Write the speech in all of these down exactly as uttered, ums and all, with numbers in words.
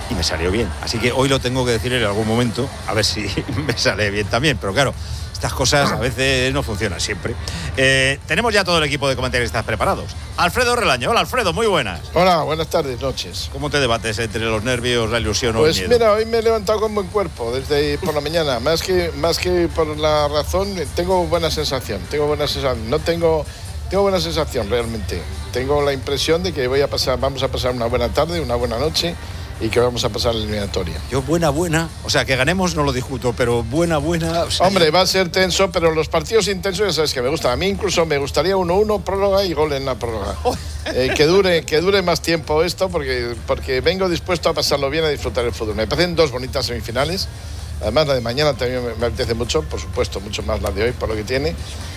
y me salió bien. Así que hoy lo tengo que decir en algún momento, a ver si me sale bien también. Pero claro, estas cosas a veces no funcionan siempre. Eh, tenemos ya todo el equipo de comentaristas preparados. Alfredo Relaño. Hola, Alfredo, muy buenas. Hola, buenas tardes, noches. ¿Cómo te debates entre los nervios, la ilusión o pues el miedo? Pues mira, hoy me he levantado con buen cuerpo desde por la mañana. Más que, más que por la razón, tengo buena sensación. Tengo buena sensación. No tengo... Tengo buena sensación realmente. Tengo la impresión de que voy a pasar, vamos a pasar una buena tarde, una buena noche y que vamos a pasar la eliminatoria. Yo buena, buena, o sea, que ganemos no lo discuto, pero buena, buena... O sea, hombre, va a ser tenso, pero los partidos intensos ya sabes que me gustan. A mí incluso me gustaría uno uno, prórroga y gol en la prórroga. Eh, que, dure, que dure más tiempo esto porque, porque vengo dispuesto a pasarlo bien, a disfrutar el fútbol. Me parecen dos bonitas semifinales. Además, la de mañana también me, me apetece mucho, por supuesto, mucho más la de hoy por lo que tiene.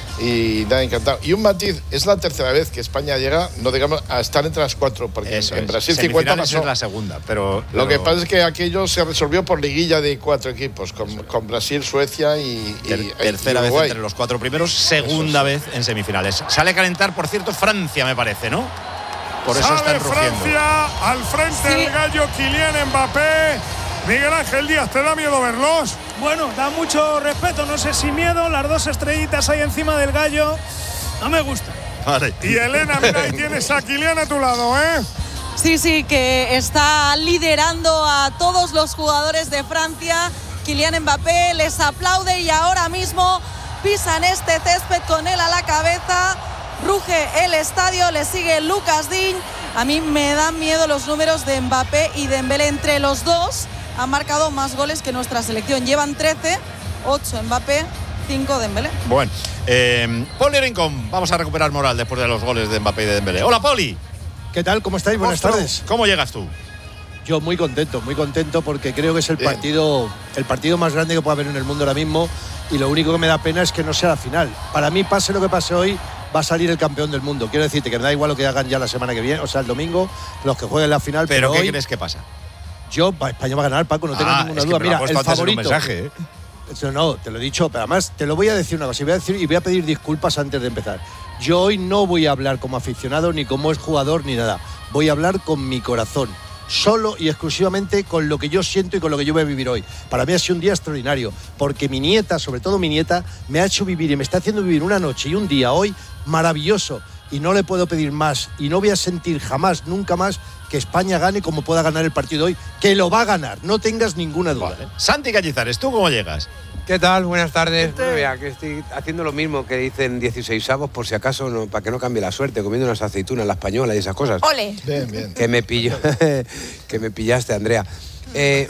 Y nada, encantado. Y un matiz, es la tercera vez que España llega, no digamos, a estar entre las cuatro, porque eso en es. Brasil cincuenta pasó. Es la segunda, pero, pero... Lo que pasa es que aquello se resolvió por liguilla de cuatro equipos, con, con Brasil, Suecia y, Ter, y tercera y vez entre los cuatro primeros, segunda vez en semifinales. Sale a calentar, por cierto, Francia, me parece, ¿no? Por eso Sale están rugiendo. Francia, al frente sí. El gallo Kylian Mbappé. Miguel Ángel Díaz, ¿te da miedo verlos? Bueno, da mucho respeto, no sé si miedo, las dos estrellitas ahí encima del gallo, no me gusta. Vale. Y Elena, mira, ahí tienes a Kylian a tu lado, ¿eh? Sí, sí, que está liderando a todos los jugadores de Francia. Kylian Mbappé les aplaude y ahora mismo pisan este césped con él a la cabeza. Ruge el estadio, le sigue Lucas Digne. A mí me dan miedo los números de Mbappé y Dembélé entre los dos. Han marcado más goles que nuestra selección. Llevan trece, ocho Mbappé, cinco Dembélé. Bueno, eh, Poli Rincón, vamos a recuperar moral después de los goles de Mbappé y de Dembélé. Hola, Poli. ¿Qué tal? ¿Cómo estáis? Buenas Ostro, tardes. ¿Cómo llegas tú? Yo muy contento, muy contento porque creo que es el Bien. partido, el partido más grande que puede haber en el mundo ahora mismo y lo único que me da pena es que no sea la final. Para mí, pase lo que pase hoy, va a salir el campeón del mundo. Quiero decirte que me da igual lo que hagan ya la semana que viene, o sea, el domingo, los que jueguen la final. ¿Pero, pero qué hoy, crees que pasa? Yo, España va a ganar, Paco, no tengo ah, ninguna es que duda. me lo Mira, ha puesto el antes en un favorito. mensaje, ¿eh? No, no, te lo he dicho, pero además te lo voy a decir una cosa y voy a, decir, y voy a pedir disculpas antes de empezar. Yo hoy no voy a hablar como aficionado, ni como jugador, ni nada. Voy a hablar con mi corazón. Solo y exclusivamente con lo que yo siento y con lo que yo voy a vivir hoy. Para mí ha sido un día extraordinario, porque mi nieta, sobre todo mi nieta, me ha hecho vivir y me está haciendo vivir una noche y un día hoy maravilloso. Y no le puedo pedir más. Y no voy a sentir jamás, nunca más, que España gane como pueda ganar el partido hoy, que lo va a ganar, no tengas ninguna duda. Vale. Santi Cañizares, ¿tú cómo llegas? ¿Qué tal? Buenas tardes. Bueno, mira, que estoy haciendo lo mismo que dicen dieciseisavos, por si acaso, no, para que no cambie la suerte, comiendo unas aceitunas, la española y esas cosas. ¡Ole! Bien, bien. Que me pillo, que me pillaste, Andrea. Eh,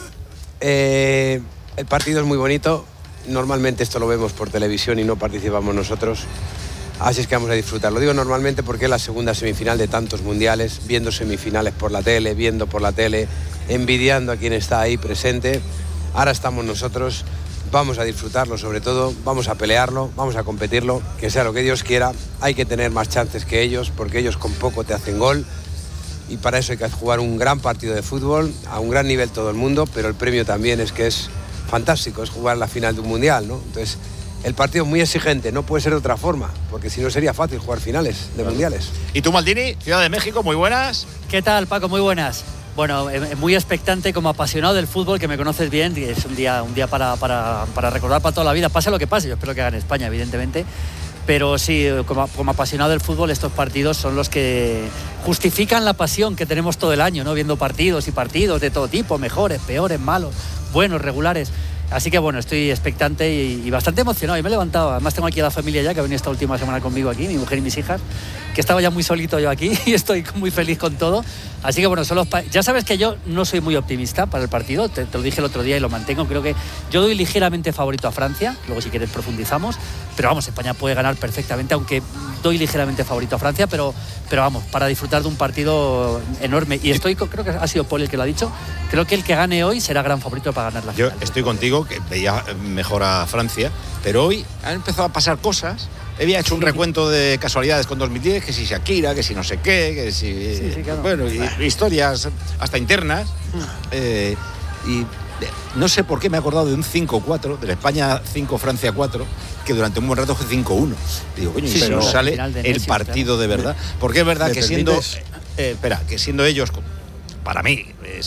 eh, el partido es muy bonito. Normalmente esto lo vemos por televisión y no participamos nosotros. Así es que vamos a disfrutar. Lo digo normalmente porque es la segunda semifinal de tantos mundiales, viendo semifinales por la tele, viendo por la tele, envidiando a quien está ahí presente. Ahora estamos nosotros, vamos a disfrutarlo sobre todo, vamos a pelearlo, vamos a competirlo, que sea lo que Dios quiera. Hay que tener más chances que ellos, porque ellos con poco te hacen gol. Y para eso hay que jugar un gran partido de fútbol, a un gran nivel todo el mundo, pero el premio también es que es fantástico, es jugar la final de un mundial, ¿no? Entonces, el partido es muy exigente, no puede ser de otra forma, porque si no sería fácil jugar finales de claro. mundiales. ¿Y tú, Maldini, Ciudad de México, muy buenas? ¿Qué tal, Paco? Muy buenas. Bueno, muy expectante, como apasionado del fútbol, que me conoces bien, es un día, un día para, para, para recordar para toda la vida, pase lo que pase, yo espero que gane España, evidentemente, pero sí, como, como apasionado del fútbol, estos partidos son los que justifican la pasión que tenemos todo el año, ¿no? Viendo partidos y partidos de todo tipo, mejores, peores, malos, buenos, regulares. Así que bueno, estoy expectante y, y bastante emocionado. Y me he levantado, además tengo aquí a la familia ya, que ha venido esta última semana conmigo aquí, mi mujer y mis hijas, que estaba ya muy solito yo aquí y estoy muy feliz con todo. Así que bueno, son los pa- ya sabes que yo no soy muy optimista para el partido, te, te lo dije el otro día y lo mantengo. Creo que yo doy ligeramente favorito a Francia, luego si quieres profundizamos, pero vamos, España puede ganar perfectamente, aunque doy ligeramente favorito a Francia, pero, pero vamos, para disfrutar de un partido enorme. Y estoy, creo que ha sido Paul el que lo ha dicho, creo que el que gane hoy será gran favorito para ganar la Yo final. Yo estoy contigo, que veía mejor a Francia, pero hoy han empezado a pasar cosas. Había hecho un recuento de casualidades con dos mil diez, que si Shakira, que si no sé qué, que si... Sí, sí, claro. Bueno, y, historias hasta internas. Eh, y no sé por qué me he acordado de un cinco cuatro, de la España cinco, Francia cuatro, que durante un buen rato fue cinco uno. Digo, coño, Sí, pero pero sale final de el Messi, partido claro. de verdad. Porque es verdad ¿Me que siendo... permites? Eh, espera, que siendo ellos, para mí, eh, se han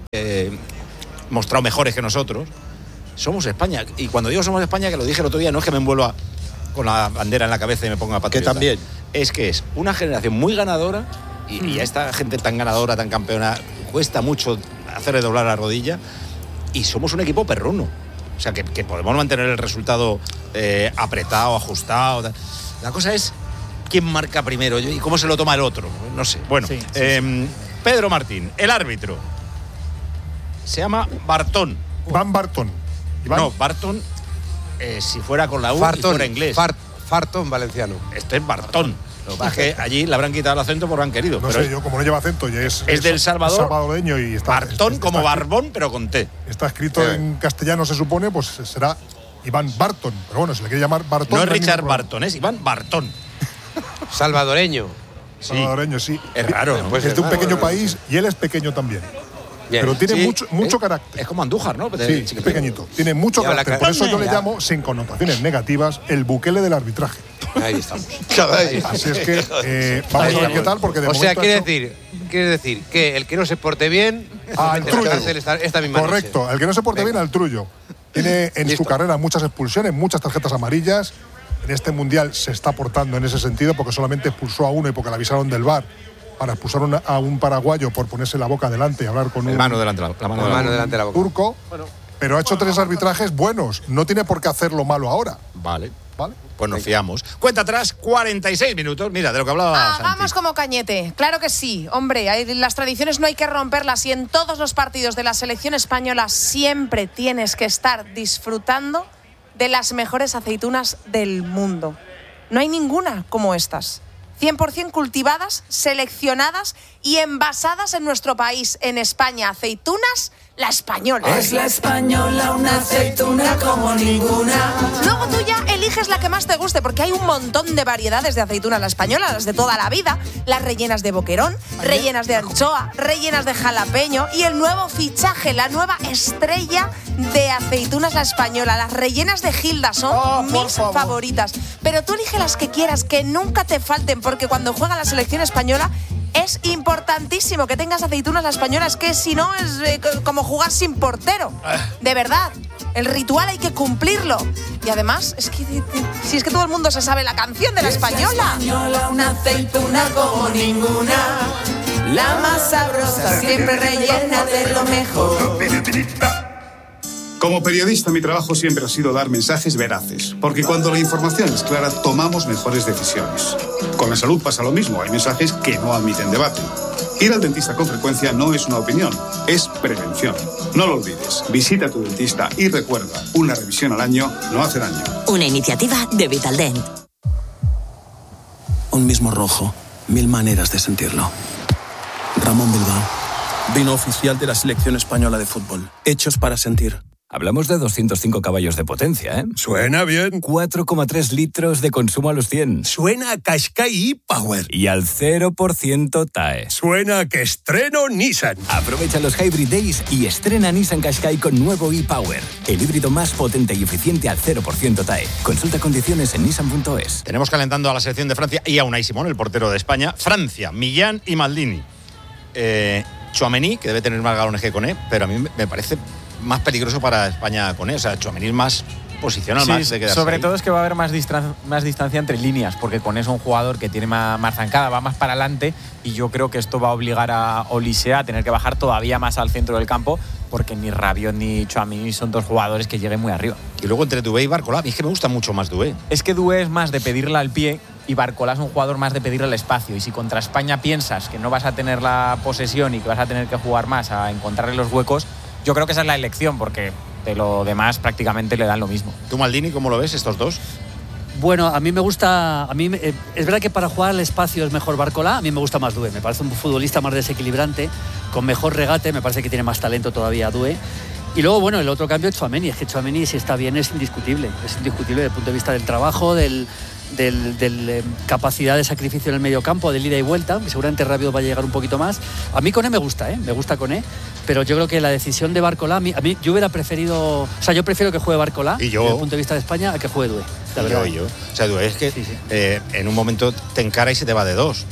eh, mostrado mejores que nosotros. Somos España. Y cuando digo somos España, que lo dije el otro día, no es que me envuelva con la bandera en la cabeza y me ponga patriota. Que también. Es que es una generación muy ganadora y, y a esta gente tan ganadora, tan campeona, cuesta mucho hacerle doblar la rodilla y somos un equipo perruno. O sea, que, que podemos mantener el resultado eh, apretado, ajustado. Tal. La cosa es quién marca primero y cómo se lo toma el otro. No sé. Bueno, sí, sí, eh, sí. Pedro Martín, el árbitro, se llama Bartón. Van Barton. Iván. No, Barton, eh, si fuera con la U Farton, y fuera inglés. Fart, Farton valenciano. Este es Bartón. Lo que pasa es que allí le habrán quitado el acento porque han querido. No pero sé, yo como no lleva acento y es, es, es del Salvador. salvadoreño y está. Bartón está, como está, Barbón, pero con T. Está escrito eh. en castellano, se supone, pues será Iván Barton. Pero bueno, si le quiere llamar Bartón. No es Richard Barton, es Iván Bartón. Salvadoreño. Sí. Salvadoreño, sí. Es raro, ¿no? Pues es de un pequeño país y él es pequeño también. Bien. Pero tiene sí. mucho, mucho ¿Eh? carácter. Es como Andújar, ¿no? Sí, es pequeñito. Tiene mucho carácter. Por eso yo le llamo, sin connotaciones negativas, el Bukele del arbitraje. Ahí estamos. Así es que eh, vamos a ver qué tal, porque de o momento. O sea, quiere hecho... decir, quiere decir que el que no se porte bien. Al trullo. Esta, esta misma Correcto, noche. El que no se porte Venga. bien al trullo. Tiene en Listo. su carrera muchas expulsiones, muchas tarjetas amarillas. En este mundial se está portando en ese sentido, porque solamente expulsó a uno y porque le avisaron del V A R. Para expulsar una, a un paraguayo por ponerse la boca delante y hablar con el un, mano delante, la, la mano, la mano delante de la boca. turco, bueno. pero ha hecho tres arbitrajes buenos. No tiene por qué hacerlo malo ahora. Vale. Vale. Pues nos fiamos. Cuenta atrás, cuarenta y seis minutos. Mira, de lo que hablaba Hagamos Santi. como Cañete. Claro que sí. Hombre, hay, las tradiciones no hay que romperlas y en todos los partidos de la selección española siempre tienes que estar disfrutando de las mejores aceitunas del mundo. No hay ninguna como estas. cien por ciento cultivadas, seleccionadas y envasadas en nuestro país, en España. Aceitunas, la española. Es la española, una aceituna como ninguna. Luego tú ya eliges la que más te guste, porque hay un montón de variedades de aceitunas la española, las de toda la vida. Las rellenas de boquerón, rellenas de anchoa, rellenas de jalapeño y el nuevo fichaje, la nueva estrella de aceitunas la española. Las rellenas de Gilda son oh, mis favoritas. Pero tú elige las que quieras, que nunca te falten, porque cuando juega la selección española es importantísimo que tengas aceitunas la española, es que si no es eh, como jugar sin portero. De verdad, el ritual hay que cumplirlo. Y además, es que si es que todo el mundo se sabe la canción de la española. La española, una aceituna como ninguna. La más sabrosa, siempre rellena de lo mejor. Como periodista, mi trabajo siempre ha sido dar mensajes veraces, porque cuando la información es clara, tomamos mejores decisiones. Con la salud pasa lo mismo, hay mensajes que no admiten debate. Ir al dentista con frecuencia no es una opinión, es prevención. No lo olvides, visita a tu dentista y recuerda, una revisión al año no hace daño. Una iniciativa de Vitaldent. Un mismo rojo, mil maneras de sentirlo. Ramón Bilbao, vino oficial de la selección española de fútbol, hechos para sentir. Hablamos de doscientos cinco caballos de potencia, ¿eh? Suena bien. cuatro coma tres litros de consumo a los cien. Suena a Qashqai e-Power. Y al cero por ciento T A E. Suena a que estreno Nissan. Aprovecha los Hybrid Days y estrena Nissan Qashqai con nuevo e-Power. El híbrido más potente y eficiente al cero por ciento T A E. Consulta condiciones en nissan punto es. Tenemos calentando a la selección de Francia y a Unai Simón, el portero de España. Francia, Millán y Maldini. Eh, Tchouaméni, que debe tener más galones que Koné, pero a mí me parece más peligroso para España con él. O sea, Tchouaméni es más posicional, sí, más de quedarse sobre ahí. todo es que va a haber más, distra- más distancia entre líneas, porque con eso es un jugador que tiene más, más zancada, va más para adelante, y yo creo que esto va a obligar a Olise a tener que bajar todavía más al centro del campo, porque ni Rabiot ni Tchouaméni son dos jugadores que lleguen muy arriba. Y luego entre Doué y Barcola, a mí es que me gusta mucho más Doué. Es que Doué es más de pedirle al pie y Barcola es un jugador más de pedirle al espacio, y si contra España piensas que no vas a tener la posesión y que vas a tener que jugar más a encontrarle los huecos, yo creo que esa es la elección, porque de lo demás prácticamente le dan lo mismo. ¿Tú, Maldini, cómo lo ves, estos dos? Bueno, a mí me gusta, a mí eh, es verdad que para jugar al espacio es mejor Barcola, a mí me gusta más Doué, me parece un futbolista más desequilibrante, con mejor regate, me parece que tiene más talento todavía Doué. Y luego, bueno, el otro cambio es Tchouaméni, es que Tchouaméni, si está bien, es indiscutible, es indiscutible desde el punto de vista del trabajo, del del, del eh, capacidad de sacrificio en el medio campo, de ida y vuelta, que seguramente Rabiot va a llegar un poquito más. A mí Koné me gusta, ¿eh? me gusta Koné, pero yo creo que la decisión de Barcola, a mí, a mí yo hubiera preferido, o sea, yo prefiero que juegue Barcola y yo, desde el punto de vista de España a que juegue Doué. La y verdad. yo, y yo. O sea, Doué es que sí, sí. Eh, en un momento te encara y se te va de dos.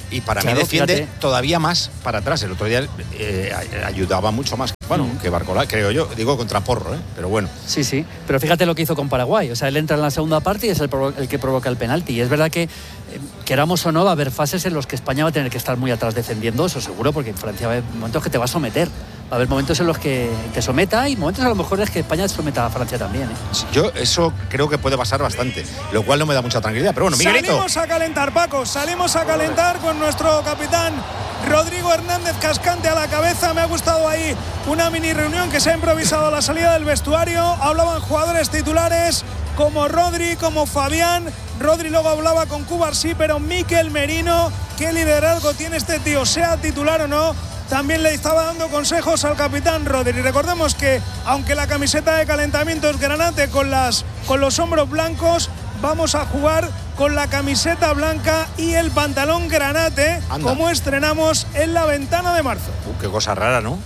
Y para Claro, mí defiende fíjate. todavía más para atrás. El otro día eh, ayudaba mucho más, bueno, Mm. que Barcola, creo yo. Digo contra Porro, ¿eh? Pero bueno. Sí, sí. Pero fíjate lo que hizo con Paraguay. O sea, él entra en la segunda parte y es el, provo- el que provoca el penalti. Y es verdad que, eh, queramos o no, va a haber fases en los que España va a tener que estar muy atrás defendiendo, eso seguro, porque en Francia va a haber momentos que te va a someter. Va a haber momentos en los que te someta y momentos a lo mejor es que España someta a Francia también. ¿eh? Yo eso creo que puede pasar bastante, lo cual no me da mucha tranquilidad. Pero bueno, Miguelito. Salimos a calentar, Paco, salimos a calentar con nuestro capitán Rodrigo Hernández Cascante a la cabeza. Me ha gustado ahí una mini reunión que se ha improvisado a la salida del vestuario. Hablaban jugadores titulares como Rodri, como Fabián. Rodri luego hablaba con Cubarsí, pero Mikel Merino, ¿qué liderazgo tiene este tío? Sea titular o no, también le estaba dando consejos al capitán Rodri. Recordemos que, aunque la camiseta de calentamiento es granate con, las, con los hombros blancos, vamos a jugar con la camiseta blanca y el pantalón granate, Anda. como estrenamos en la ventana de marzo. Uh, qué cosa rara, ¿no?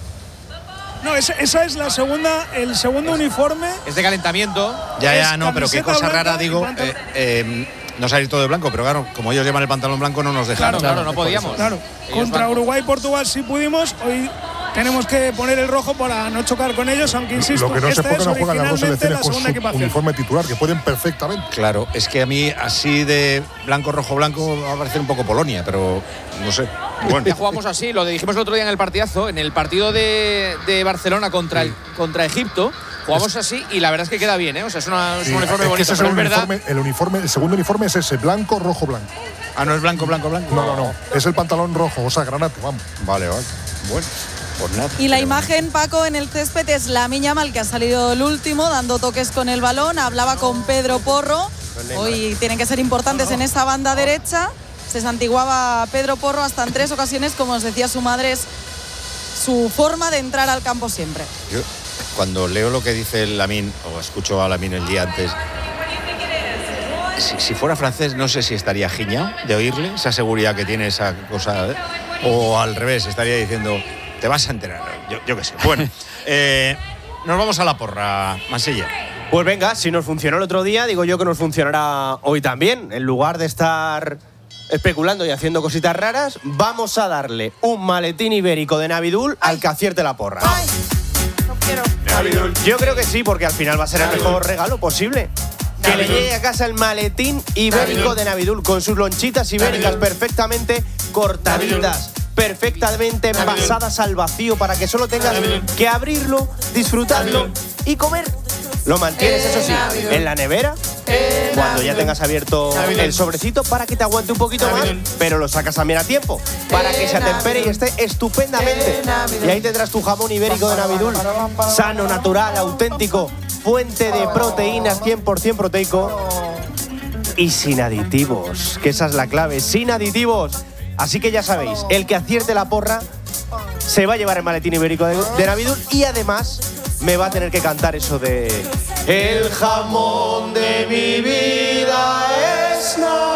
No, esa, esa es la segunda, el segundo uniforme. Es de calentamiento. Ya, Es ya, no, pero qué camiseta cosa blanca rara, y digo. pantalón- Eh, eh, no salir todo de blanco, pero claro, como ellos llevan el pantalón blanco, no nos dejaron. Claro, claro, no podíamos. Claro, contra Uruguay y Portugal sí pudimos. Hoy tenemos que poner el rojo para no chocar con ellos, aunque insisto, Lo que no sé esta es por qué es no juegan las dos originalmente selecciones la con segunda su equipación. uniforme titular, que pueden perfectamente. Claro, es que a mí así de blanco, rojo, blanco va a parecer un poco Polonia, pero no sé. Bueno. Ya jugamos así, lo dijimos el otro día en el partidazo, en el partido de, de Barcelona contra, el, contra Egipto. Jugamos así y la verdad es que queda bien, ¿eh? O sea, es, una, es Sí, un uniforme es que bonito, ese es pero el es verdad. uniforme, el uniforme, el segundo uniforme es ese, blanco, rojo, blanco. Ah, no es blanco, blanco, blanco. No, no, no. Es el pantalón rojo, o sea, granate, vamos. Vale, vale. Bueno, pues nada. Y la imagen, Paco, en el césped es Lamine Yamal, que ha salido el último, dando toques con el balón. Hablaba con Pedro Porro. Hoy tienen que ser importantes en esa banda derecha. Se santiguaba Pedro Porro hasta en tres ocasiones, como os decía su madre, es su forma de entrar al campo siempre. Yo, cuando leo lo que dice Lamine, o escucho a Lamine el día antes, si, si fuera francés, no sé si estaría giñado de oírle, esa seguridad que tiene, esa cosa, ¿eh? O al revés, estaría diciendo, te vas a enterar. Yo, yo qué sé. Bueno, eh, nos vamos a la porra, Mansilla. Pues venga, si nos funcionó el otro día, digo yo que nos funcionará hoy también. En lugar de estar especulando y haciendo cositas raras, vamos a darle un maletín ibérico de Navidul al que acierte la porra. No quiero. Yo creo que sí, porque al final va a ser el mejor regalo posible. Que le llegue a casa el maletín ibérico de Navidul con sus lonchitas ibéricas perfectamente cortaditas, perfectamente envasadas al vacío para que solo tengas que abrirlo, disfrutarlo y comer. Lo mantienes, eso sí, en la nevera cuando ya tengas abierto el sobrecito para que te aguante un poquito más, pero lo sacas también a tiempo para que se atempere y esté estupendamente. Y ahí tendrás tu jamón ibérico de Navidul, sano, natural, auténtico, fuente de proteínas, cien por ciento proteico y sin aditivos, que esa es la clave, sin aditivos. Así que ya sabéis, el que acierte la porra se va a llevar el maletín ibérico de, de Navidul y además me va a tener que cantar eso de el jamón de mi vida es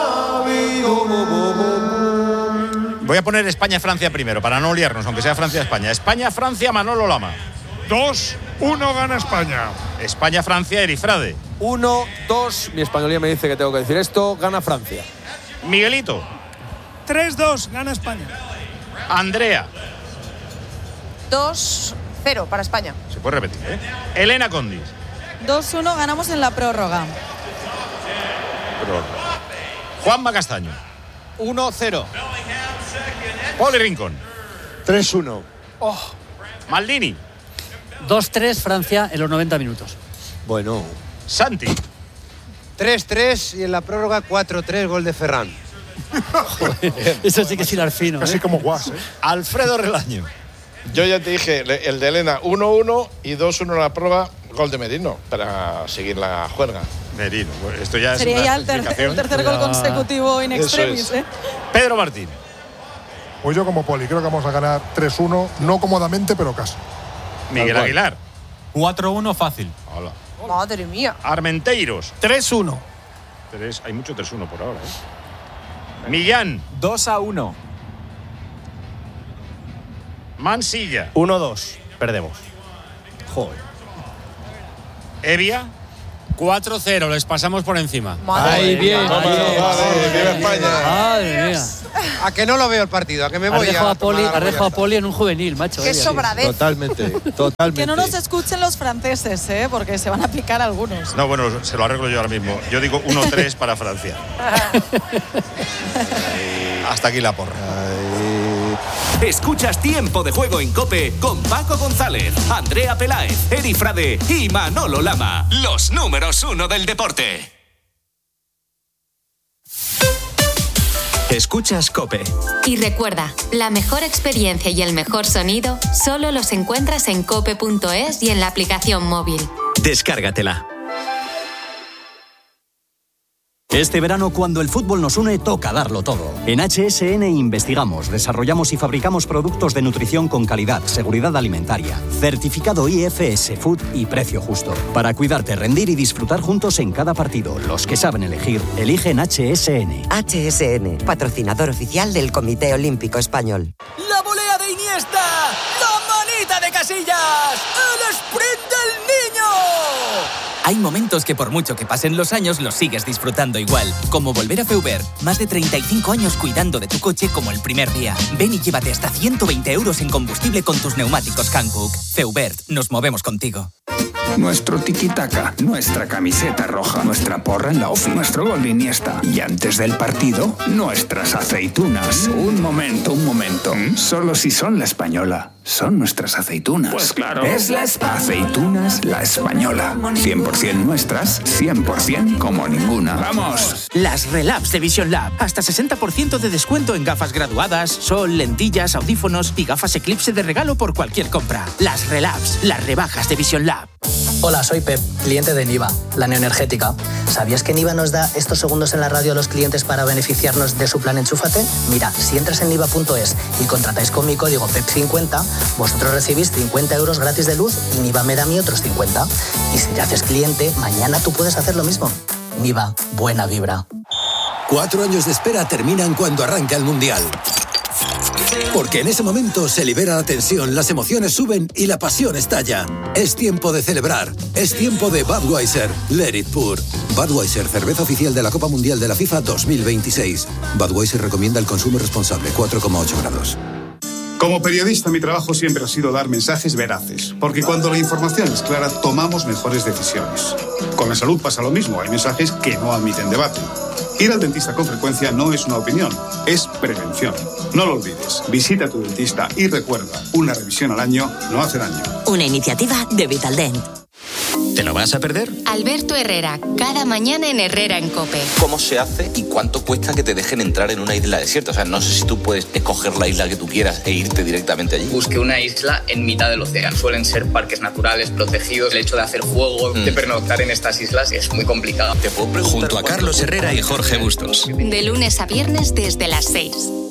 Navidul. Voy a poner España-Francia primero, para no liarnos, aunque sea Francia-España. España-Francia, Manolo Lama. dos uno gana España. España-Francia, Erifrade. uno dos, mi españolía me dice que tengo que decir esto, gana Francia. Miguelito. tres dos, gana España. Andrea. dos cero para España. Se puede repetir, ¿eh? Elena Condis. dos uno, ganamos en la prórroga. Juanma Castaño. uno cero. Poli Rincón. tres uno. Oh. Maldini. dos tres Francia en los noventa minutos. Bueno. Santi. tres tres y en la prórroga cuatro tres, gol de Ferran. Eso sí que es hilar fino. Casi ¿eh? como Guas, ¿eh? Alfredo Relaño. Yo ya te dije, el de Elena uno uno y dos uno en la prueba, gol de Merino, para seguir la juerga. Merino, bueno, esto ya es Sería una ya el, ter- especificación. el tercer gol consecutivo in Eso extremis. es. ¿eh? Pedro Martín. Pues yo como Poli, creo que vamos a ganar tres uno, no cómodamente, pero casi. Miguel Aguilar. cuatro uno fácil. Hola. Madre mía. Armenteiros. tres uno. Tres, hay mucho tres uno por ahora, ¿eh? Millán. dos a uno. Mansilla. uno dos. Perdemos. Joder. Evia. cuatro cero, les pasamos por encima. Ahí bien, Vamos, bien. vale, viva España. Madre mía. A que no lo veo el partido, a que me voy Has dejado a a Poli, tomar has algo, dejado a ya Poli en un juvenil, macho. Qué eh, así. sobradez. Totalmente, totalmente. Que no nos escuchen los franceses, ¿eh? Porque se van a picar algunos. No, bueno, se lo arreglo yo ahora mismo. Yo digo uno tres para Francia. Hasta aquí la porra. Escuchas Tiempo de Juego en COPE con Paco González, Andrea Peláez, Eri Frade y Manolo Lama. Los números uno del deporte. Escuchas COPE. Y recuerda, la mejor experiencia y el mejor sonido solo los encuentras en cope punto es y en la aplicación móvil. Descárgatela. Este verano, cuando el fútbol nos une, toca darlo todo. En H S N investigamos, desarrollamos y fabricamos productos de nutrición con calidad, seguridad alimentaria, certificado I F S Food y precio justo. Para cuidarte, rendir y disfrutar juntos en cada partido. Los que saben elegir, eligen H S N. H S N, patrocinador oficial del Comité Olímpico Español. ¡La volea de Iniesta! ¡La manita de Casillas! ¡El sprint del niño! Hay momentos que por mucho que pasen los años los sigues disfrutando igual. Como volver a Feubert. Más de treinta y cinco años cuidando de tu coche como el primer día. Ven y llévate hasta ciento veinte euros en combustible con tus neumáticos Hankook. Feubert, nos movemos contigo. Nuestro tiki-taka, nuestra camiseta roja, nuestra porra en la ofi, nuestro gol de Iniesta. Y antes del partido, nuestras aceitunas. Un momento, un momento. Solo si son la española. Son nuestras aceitunas. Pues claro. Es la espa- Aceitunas La Española. cien por ciento nuestras, cien por ciento como ninguna. ¡Vamos! Las Relabs de Vision Lab. Hasta sesenta por ciento de descuento en gafas graduadas, sol, lentillas, audífonos y gafas Eclipse de regalo por cualquier compra. Las Relabs, las rebajas de Vision Lab. Hola, soy Pep, cliente de Niva, la neoenergética. ¿Sabías que Niva nos da estos segundos en la radio a los clientes para beneficiarnos de su plan Enchúfate? Mira, si entras en niva punto es y contratáis con mi código P E P cincuenta, vosotros recibís cincuenta euros gratis de luz y Niva me da a mí otros cincuenta. Y si ya haces cliente, mañana tú puedes hacer lo mismo. Niva, buena vibra. Cuatro años de espera terminan cuando arranca el Mundial. Porque en ese momento se libera la tensión, las emociones suben y la pasión estalla. Es tiempo de celebrar. Es tiempo de Budweiser. Let it pour. Budweiser, cerveza oficial de la Copa Mundial de la FIFA dos mil veintiséis. Budweiser recomienda el consumo responsable, cuatro coma ocho grados. Como periodista, mi trabajo siempre ha sido dar mensajes veraces, porque cuando la información es clara, tomamos mejores decisiones. Con la salud pasa lo mismo, hay mensajes que no admiten debate. Ir al dentista con frecuencia no es una opinión, es prevención. No lo olvides, visita a tu dentista y recuerda, una revisión al año no hace daño. Una iniciativa de Vitaldent. ¿Te lo vas a perder? Alberto Herrera, cada mañana en Herrera en COPE. ¿Cómo se hace y cuánto cuesta que te dejen entrar en una isla desierta? O sea, no sé si tú puedes escoger la isla que tú quieras e irte directamente allí. Busqué una isla en mitad del océano. Suelen ser parques naturales protegidos. El hecho de hacer fuego, mm. de pernoctar en estas islas es muy complicado. ¿Te puedo preguntar? Junto a Carlos Herrera y Jorge Bustos. De lunes a viernes desde las seis.